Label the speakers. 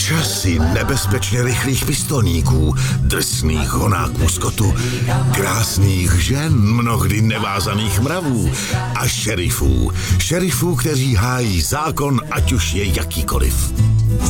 Speaker 1: Časy nebezpečně rychlých pistolníků, drsných honáků skotu, krásných žen, mnohdy nevázaných mravů a šerifů, kteří hájí zákon, ať už je jakýkoliv.